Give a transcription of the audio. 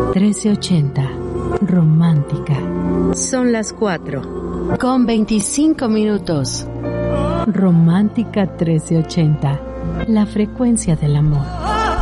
1380. Romántica. Son las 4:25. Romántica 1380. La frecuencia del amor.